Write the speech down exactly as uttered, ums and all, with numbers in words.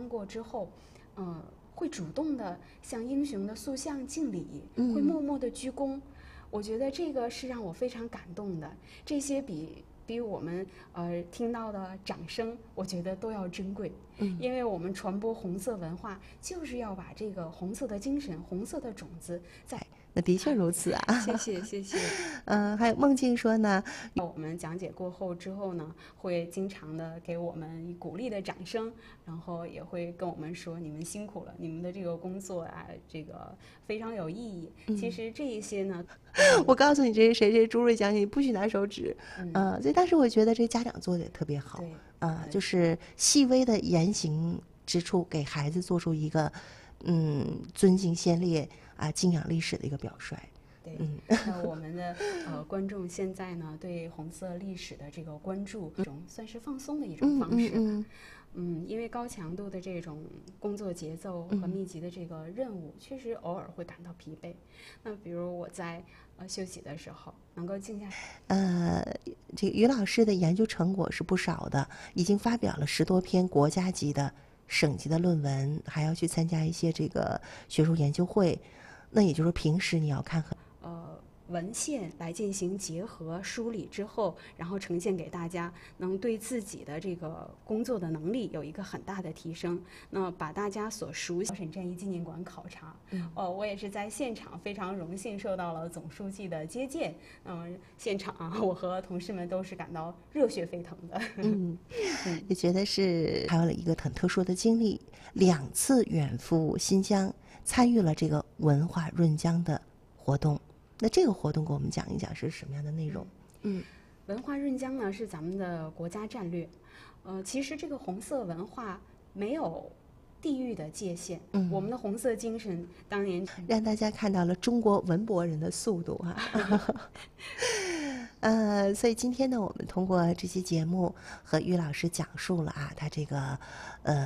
穿过之后，呃，会主动的向英雄的塑像敬礼， 嗯会默默的鞠躬。我觉得这个是让我非常感动的，这些比比我们呃听到的掌声，我觉得都要珍贵。 嗯， 因为我们传播红色文化，就是要把这个红色的精神、红色的种子在。 那的确如此啊。 谢谢谢谢。 嗯、呃，还有梦境说呢， 我们讲解过后之后呢，会经常的给我们鼓励的掌声，然后也会跟我们说你们辛苦了，你们的这个工作啊，这个非常有意义。 嗯、 其实这一些呢， 嗯、我告诉你这是谁，这是朱瑞讲，你不许拿手指。嗯，呃、所以但是我觉得这家长做的也特别好。 对， 啊、呃，就是细微的言行之处，给孩子做出一个嗯尊敬先烈啊、敬仰历史的一个表率。 对，嗯，那我们的呃观众现在呢，对红色历史的这个关注，一种算是放松的一种方式。 嗯嗯嗯嗯，因为高强度的这种工作节奏和密集的这个任务，嗯、确实偶尔会感到疲惫。那比如我在呃休息的时候，能够静下来。 呃，这个于老师的研究成果是不少的，已经发表了十多篇国家级的、省级的论文，还要去参加一些这个学术研究会。那也就是平时你要看很呃。文献来进行结合梳理之后，然后呈现给大家，能对自己的这个工作的能力有一个很大的提升。那把大家所熟悉沈战役纪念馆考察，嗯，哦，我也是在现场非常荣幸受到了总书记的接见。嗯，现场啊，我和同事们都是感到热血沸腾的。 嗯，也觉得是还有了一个很特殊的经历，两次远赴新疆，参与了这个文化润江的活动。那这个活动给我们讲一讲是什么样的内容？嗯， 文化润江呢是咱们的国家战略，呃，其实这个红色文化没有地域的界限，嗯，我们的红色精神当年让大家看到了中国文博人的速度啊。呃，所以今天呢，我们通过这期节目和于老师讲述了啊，他这个呃。